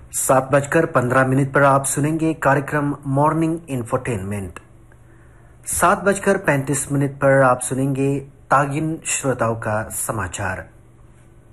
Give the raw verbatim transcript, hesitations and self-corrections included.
सात बजकर पंद्रह मिनट पर आप सुनेंगे कार्यक्रम मॉर्निंग इंफोटेनमेंट। सात बजकर पैंतीस मिनट पर आप सुनेंगे तागिन श्रोताओं का समाचार।